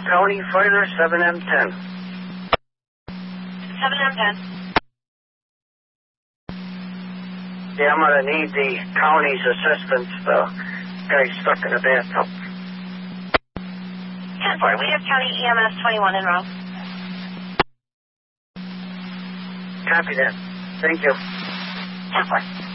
County Fighter 7M10. 7M10. Yeah, I'm going to need the county's assistance. The guy's stuck in a bathtub. 10-4. We have County EMS 21 en route. Copy that. Thank you. 10-4.